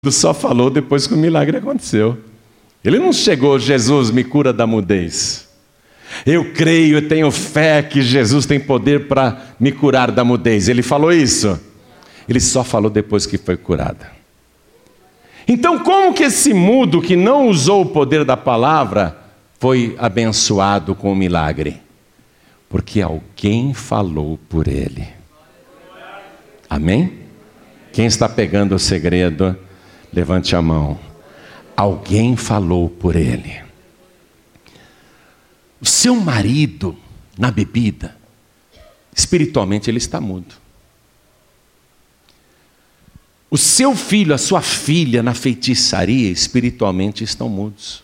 só falou depois que o milagre aconteceu. Ele não chegou: Jesus, me cura da mudez. Eu creio e tenho fé que Jesus tem poder para me curar da mudez. Ele falou isso? Ele só falou depois que foi curada. Então, como que esse mudo que não usou o poder da palavra foi abençoado com o milagre? Porque alguém falou por ele. Amém? Quem está pegando o segredo, levante a mão. Alguém falou por ele. O seu marido, na bebida, espiritualmente ele está mudo. O seu filho, a sua filha, na feitiçaria, espiritualmente estão mudos.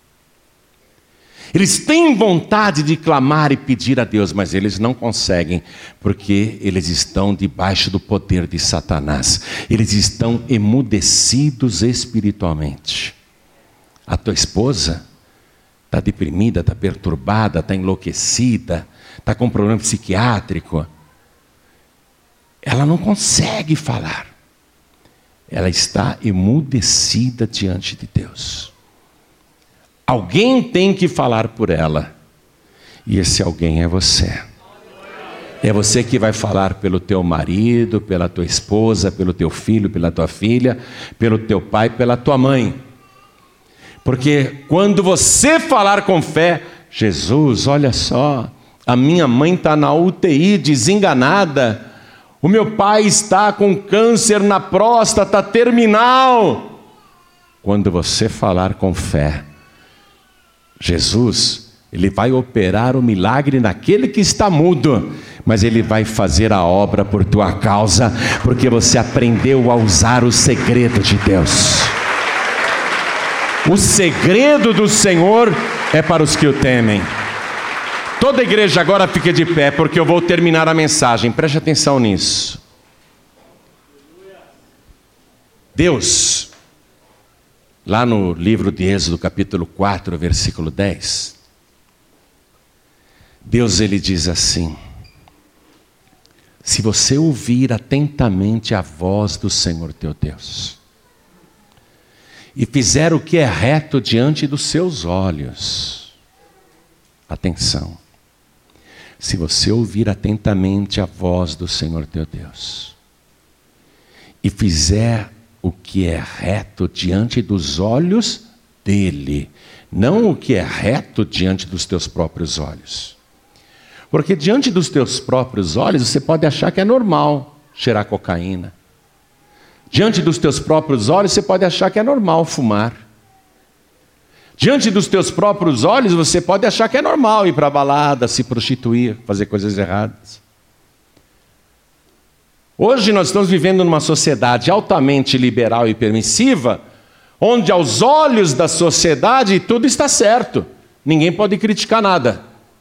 Eles têm vontade de clamar e pedir a Deus, mas eles não conseguem, porque eles estão debaixo do poder de Satanás. Eles estão emudecidos espiritualmente. A tua esposa está deprimida, está perturbada, está enlouquecida, está com problema psiquiátrico. Ela não consegue falar. Ela está emudecida diante de Deus. Alguém tem que falar por ela. E esse alguém é você. É você que vai falar pelo teu marido, pela tua esposa, pelo teu filho, pela tua filha, pelo teu pai, pela tua mãe. Porque quando você falar com fé, Jesus, olha só, a minha mãe está na UTI desenganada, o meu pai está com câncer na próstata terminal. Quando você falar com fé, Jesus, ele vai operar o milagre naquele que está mudo, mas ele vai fazer a obra por tua causa, porque você aprendeu a usar o segredo de Deus. O segredo do Senhor é para os que o temem. Toda a igreja agora fica de pé, porque eu vou terminar a mensagem. Preste atenção nisso. Deus, lá no livro de Êxodo, capítulo 4, versículo 10, Deus, ele diz assim: se você ouvir atentamente a voz do Senhor teu Deus, e fizer o que é reto diante dos seus olhos, atenção, se você ouvir atentamente a voz do Senhor teu Deus, e fizer o que é reto diante dos olhos dele, não o que é reto diante dos teus próprios olhos. Porque diante dos teus próprios olhos você pode achar que é normal cheirar cocaína. Diante dos teus próprios olhos você pode achar que é normal fumar. Diante dos teus próprios olhos você pode achar que é normal ir para a balada, se prostituir, fazer coisas erradas. Hoje nós estamos vivendo numa sociedade altamente liberal e permissiva, onde aos olhos da sociedade tudo está certo. Ninguém pode criticar nada.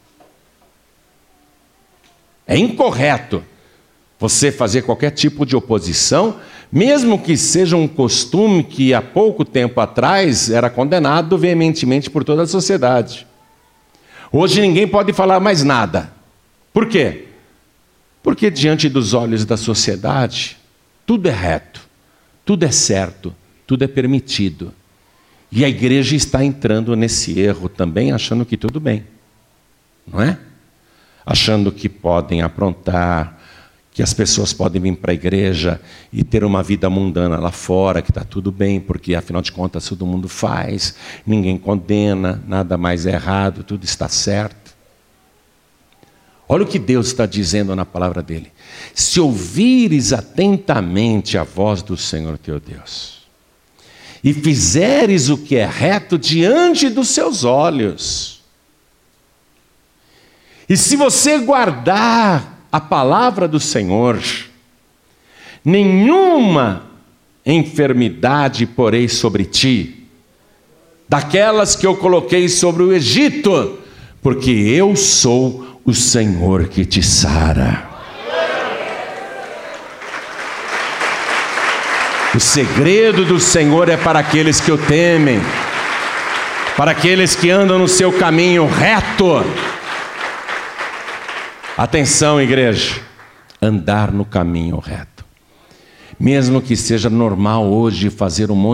É incorreto você fazer qualquer tipo de oposição, mesmo que seja um costume que há pouco tempo atrás era condenado veementemente por toda a sociedade. Hoje ninguém pode falar mais nada. Por quê? Porque diante dos olhos da sociedade, tudo é reto, tudo é certo, tudo é permitido. E a igreja está entrando nesse erro também, achando que tudo bem, não é? Achando que podem aprontar, que as pessoas podem vir para a igreja e ter uma vida mundana lá fora, que está tudo bem, porque afinal de contas todo mundo faz, ninguém condena, nada mais é errado, tudo está certo. Olha o que Deus está dizendo na palavra dele: se ouvires atentamente a voz do Senhor teu Deus, e fizeres o que é reto diante dos seus olhos, e se você guardar a palavra do Senhor, nenhuma enfermidade porei sobre ti, daquelas que eu coloquei sobre o Egito, porque eu sou o Senhor que te sara. O segredo do Senhor é para aqueles que o temem, para aqueles que andam no seu caminho reto. Atenção, igreja, andar no caminho reto. Mesmo que seja normal hoje fazer um monte